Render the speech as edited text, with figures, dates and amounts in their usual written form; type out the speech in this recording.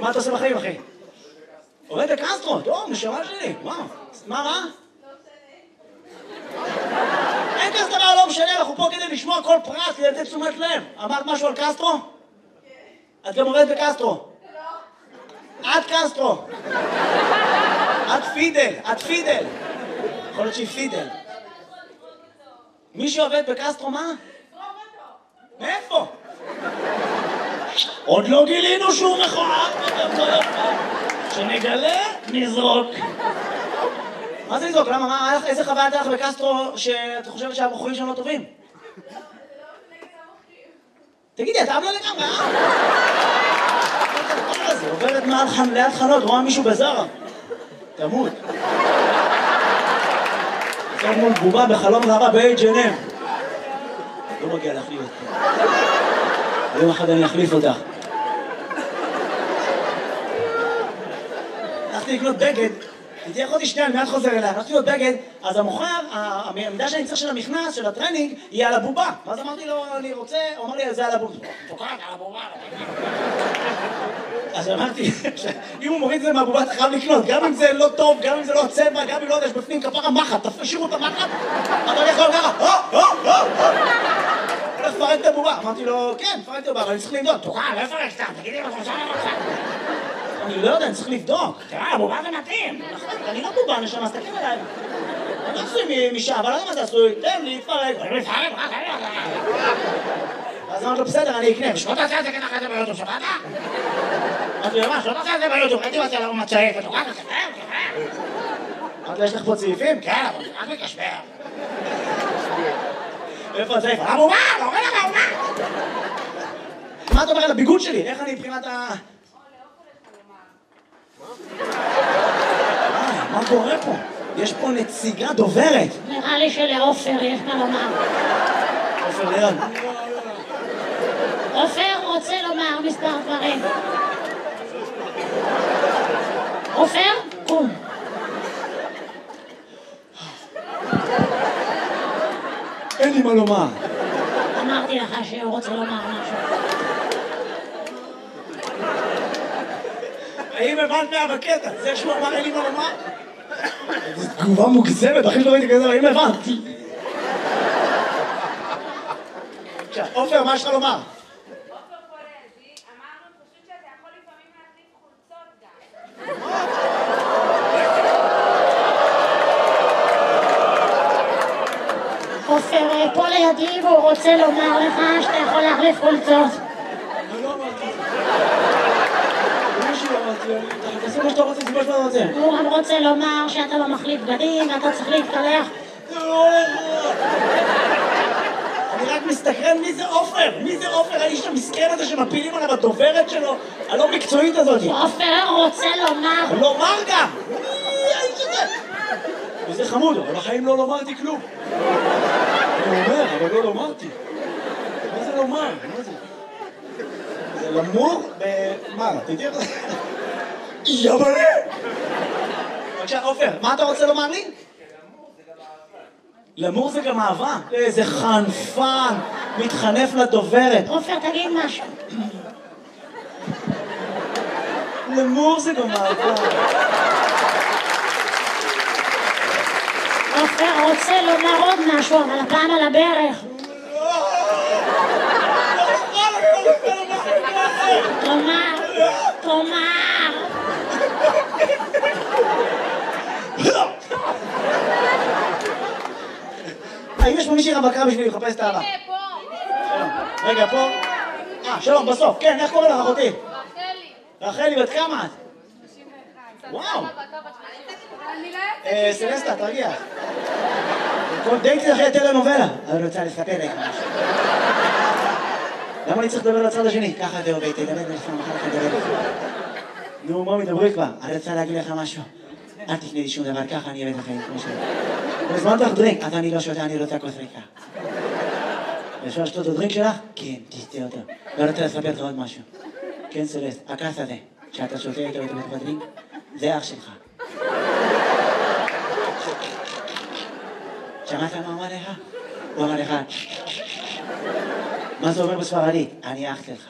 מה אתה עושה בחיים, אחי? עובד בקסטרו, טוב, נשמה שלי, וואו. מה? אין כזה דבר, לא משנה, אנחנו פה כדי לשמוע כל פרט, כדי לתת תשומת לב. אמרת משהו על קסטרו? את גם עובדת בקסטרו. את קסטרו. את פידל. יכול להיות שהיא פידל. מי שעובד בקסטרו, מה? מאיפה? עוד לא גילינו שהוא מכוער, שנגלה, נזרוק. מה זה לזרוק? למה? איזה חוויה הייתה לך בקסטרו שאת חושבת שהבחורים שם לא טובים? תגידי, אתה עמלה לגמרי, זה עוברת ליד חנות, רואה מישהו בזרה. תמות. זאת מול בובה בחלום רבה ב-H&M. לא מגיע להחליף אותך. יום אחד אני אחליף אותך. הלכתי לקנות בגד, תהיה אחותי שנייה, אני מיד חוזר אליה, הלכתי לקנות בגד, אז המוכר, המידע שאני צריך של המכנס, של הטרנינג, יהיה על הבובה. ואז אמרתי לו, אני רוצה, הוא אמר לי, זה על הבובה. תוקעת על הבובה. אז אמרתי, אם הוא מוריד את זה מהבובה, אתה חייב לקנות, גם אם זה לא טוב, גם אם זה לא צבע, גם אם לא יודע, יש בפנים כפרה מחט, תשאירו את המחט, אתה יכול ככה, הולך לפרק את הבובה. אמרתי לו, כן, פרק את הבובה, אבל אני צריך לבדוק. תוקע, לא פרק סתם, תגידי מה אתה רוצה לבדוק. אני לא יודע, אני צריך לבדוק. תראה, הבובה זה מתאים. אני לא בובה, נשמה, אז תקים אליי. אני לא עשוי משעה, אבל לא יודע מה זה עשוי. תן לי, תפרק. אז אמרתי לו, בסדר, אני אקנה. ושלא תעשה את זה ככה את זה ביוטיוב, שבאת? אמרתי לו, מה, שלא תעשה את זה ביוטיוב, הייתי רוצה להוא מצעיף, ותוקע, תקפר. אמרתי לו, יש לך פה צעיפים? כן, אבל רק מקשבר. איפה הצעיף? הבובה, לא רואה לך הבובה. מה אתה אומר על הביגוד שלי? איך אני מבחינת ה... מה קורה פה? יש פה נציגה דוברת. נראה לי שלעופר יש מה לומר. עופר ליד. עופר רוצה לומר מספר דברים. עופר, קום. אין לי מה לומר. אמרתי לך שהוא רוצה לומר משהו. האם הבנת מה בקטע? זה שהוא אמר אין לי מה לומר? זו תגובה מוגזמת, אחי שלא ראיתי כזה, האם הבנתי? עופר, מה יש לך לומר? עופר פה לידי, אמרנו פשוט שאתה יכול לפעמים להחליף חולצות גם. עופר פה לידי והוא רוצה לומר לך שאתה יכול להחליף חולצות. לא אמרתי. תעשו מה שאתה רוצה, תעשו מה שאתה רוצה. הוא גם רוצה לומר שאתה לא מחליף בגדים ואתה צריך להתקלח. אני רק מסתכרן מי זה עופר? מי זה עופר? האיש המסכן הזה שמפילים עליו הדוברת שלו? הלא מקצועית הזאת. עופר רוצה לומר. לומר גם! מי האיש הזה? וזה חמוד, אבל בחיים לא לומרתי כלום. אני אומר, אבל לא לומרתי. מה זה לומר? מה זה? זה למור מה? תדעי איך זה? יבלה! בבקשה, עופר, מה אתה רוצה לומר לי? למור זה גם אהבה. איזה חנפן, מתחנף לדוברת. עופר, תגיד משהו. למור זה גם אהבה. עופר רוצה לומר עוד משהו, אבל הפעם על הברך. תאמר. האם יש פה מישהי רווקה בשביל לחפש את האהבה? הנה, פה. רגע, פה. שלום, בסוף. כן, איך קוראים לך, אחותי? רחלי. רחלי, בת כמה את? 91. וואו. אני לא יוצאת. סלסטה, תרגיע. כל דייטי אחרי טלנובלה. אני רוצה לספר לך משהו. למה אני צריך לדבר לצד השני? ככה זה עובד, תדבר בלפון, מחר לך לדבר לך. נו, מה מדברי כבר? אני רוצה להגיד לך משהו. אל תפני לי שום דבר, ככה אני אביא את החיים כמו שלי. הזמנת לך דרינק, אז אני לא שותה, אני רוצה כוס ריקה. אפשר לשתות את הדרינק שלך? כן, תשתה אותו. לא רוצה לספר לך עוד משהו. כן, סלסט, הכס הזה, שאתה שותה איתו בתוך הדרינק, זה אח שלך. שמעת מה אמר לך? הוא אמר לך, מה זה אומר בספרדית? אני אח שלך.